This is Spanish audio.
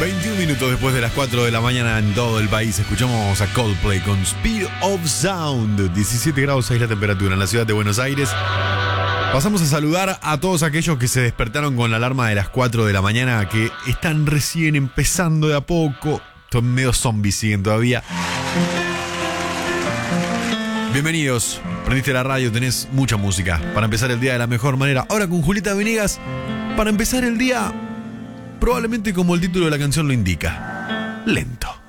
21 minutos después de las 4 de la mañana en todo el país, escuchamos a Coldplay con Speed of Sound. 17 grados 6 la temperatura en la ciudad de Buenos Aires. Pasamos a saludar a todos aquellos que se despertaron con la alarma de las 4 de la mañana, que están recién empezando de a poco. Son medio zombies, siguen todavía. Bienvenidos, prendiste la radio, tenés mucha música para empezar el día de la mejor manera. Ahora con Julieta Venegas, para empezar el día, probablemente como el título de la canción lo indica, lento.